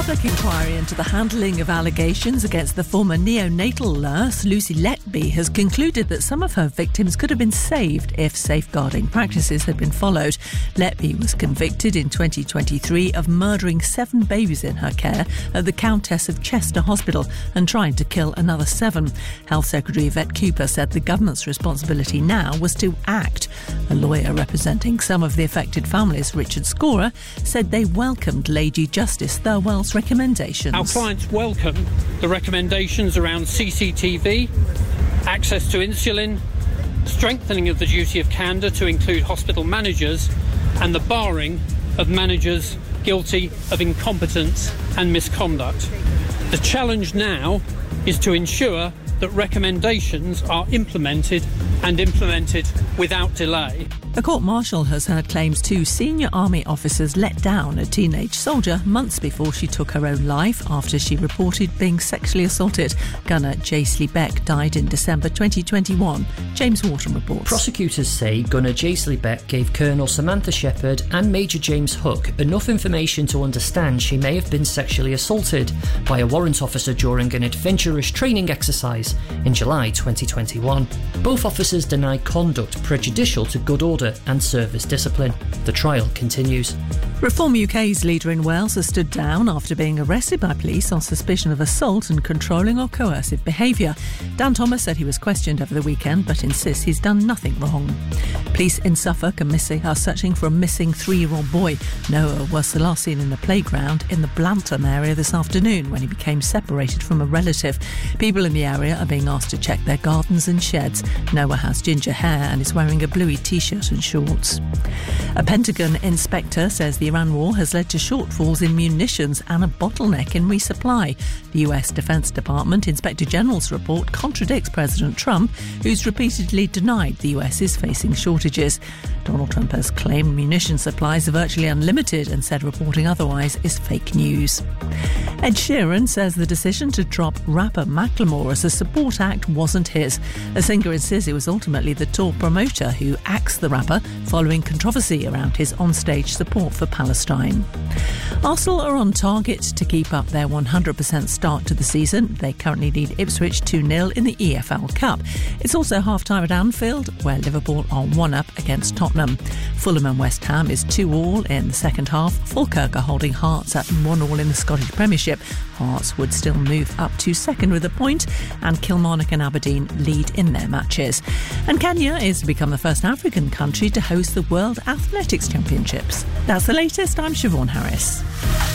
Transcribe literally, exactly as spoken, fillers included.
public inquiry into the handling of allegations against the former neonatal nurse Lucy Letby has concluded that some of her victims could have been saved if safeguarding practices had been followed. Letby was convicted in twenty twenty-three of murdering seven babies in her care at the Countess of Chester Hospital and trying to kill another seven. Health Secretary Yvette Cooper said the government's responsibility now was to act. A lawyer representing some of the affected families, Richard Scorer, said they welcomed Lady Justice Thirlwell's recommendations. Our clients welcome the recommendations around C C T V, access to insulin, strengthening of the duty of candour to include hospital managers, and the barring of managers guilty of incompetence and misconduct. The challenge now is to ensure that recommendations are implemented and implemented without delay. A court-martial has heard claims two senior army officers let down a teenage soldier months before she took her own life after she reported being sexually assaulted. Gunner Jaisley Beck died in December twenty twenty-one. James Wharton reports. Prosecutors say Gunner Jaisley Beck gave Colonel Samantha Shepherd and Major James Hook enough information to understand she may have been sexually assaulted by a warrant officer during an adventurous training exercise in July twenty twenty-one. Both officers denied conduct prejudicial to good order and service discipline. The trial continues. Reform U K's leader in Wales has stood down after being arrested by police on suspicion of assault and controlling or coercive behaviour. Dan Thomas said he was questioned over the weekend but insists he's done nothing wrong. Police in Suffolk are, missing, are searching for a missing three-year-old boy. Noah was the last seen in the playground in the Blanton area this afternoon when he became separated from a relative. People in the area are being asked to check their gardens and sheds. Noah has ginger hair and is wearing a bluey t-shirt and shorts. A Pentagon inspector says the Iran war has led to shortfalls in munitions and a bottleneck in resupply. The U S Defense Department Inspector General's report contradicts President Trump, who's repeatedly denied the U S is facing shortages. Donald Trump has claimed munition supplies are virtually unlimited and said reporting otherwise is fake news. Ed Sheeran says the decision to drop rapper Macklemore as a support act wasn't his. The singer insists it was ultimately the tour promoter who axed the rapper following controversy around his onstage support for Palestine. Arsenal are on target to keep up their one hundred percent start to the season. They currently lead Ipswich two nil in the E F L Cup. It's also half-time at Anfield, where Liverpool are one up against Tottenham. Fulham and West Ham is two all in the second half. Falkirk are holding Hearts at one all in the Scottish Premiership. Hearts would still move up to second with a point, and Kilmarnock and Aberdeen lead in their matches. And Kenya is to become the first African country to host the World Athletics Championships. That's the latest. I'm Siobhan Harris.